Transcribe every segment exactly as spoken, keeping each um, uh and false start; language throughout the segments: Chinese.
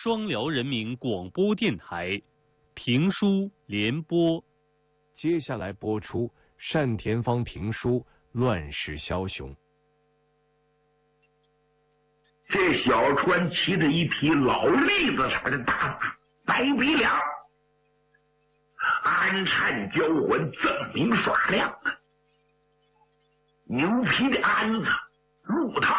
双辽人民广播电台评书联播。 接下来播出单田芳评书《乱世枭雄》。 这小川骑着一匹老栗子色的大马，白鼻梁，鞍颤交环，锃明耍亮啊！牛皮的鞍子，鹿套。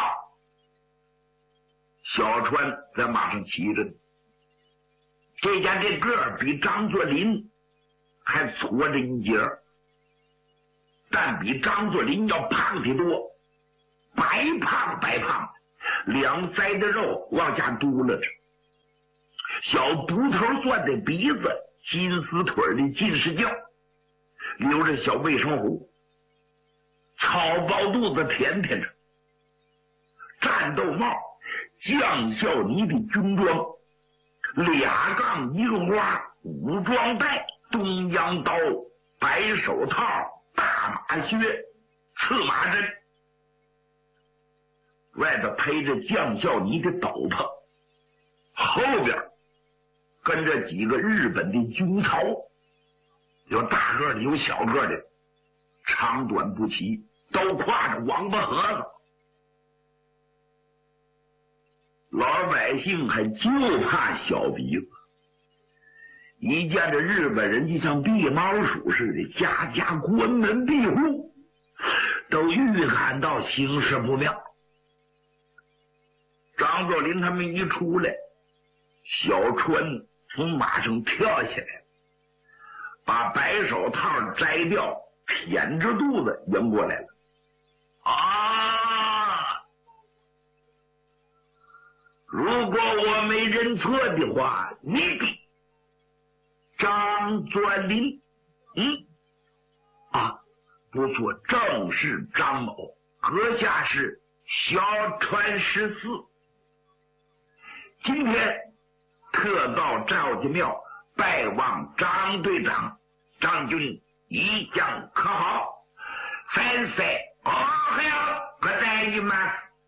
小川在马上骑着呢，这家这个儿比张作霖还矬着一截，但比张作霖要胖得多，白胖白胖，两腮的肉往下嘟了着，小独头钻的鼻子，金丝腿的近视镜，留着小卫生胡，草包肚子甜甜着，战斗帽，将校呢的军装，俩杠一个花，武装带，东洋刀，白手套，大马靴，刺马针，外头披着将校呢的斗篷，后边跟着几个日本的军曹，有大个的，有小个的，长短不齐，都挎着王八盒子。老百姓还就怕小鼻子，一见这日本人就像避猫鼠似的，家家关门闭户，都预感到形势不妙。张作霖他们一出来，小川从马上跳下来，把白手套摘掉，腆着肚子迎过来了。啊！如果我没认错的话，你张作霖，嗯，啊，不错，正是张某，阁下是小川十四。今天特到赵家庙拜望张队长，张军一将可好？三岁哦，还有可在意吗？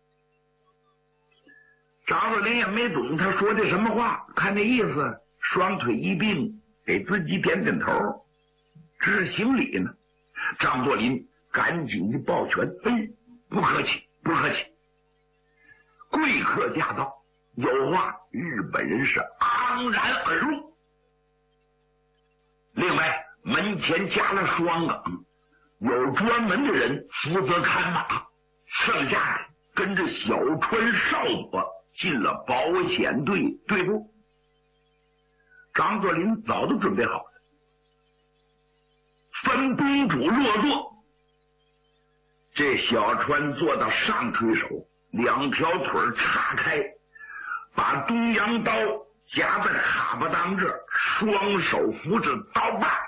张作霖也没懂他说的什么话，看那意思，双腿一并给自己点点头，这是行礼呢。张作霖赶紧的抱拳，哎，不客气，不客气。贵客驾到，有话日本人是昂然而入。另外门前加了双岗，有专门的人负责看马，剩下的跟着小川少佐进了保险队队部。张作霖早都准备好了，分公主落座。这小川坐到上推手，两条腿岔开，把东洋刀夹在卡巴裆这，双手扶着刀把，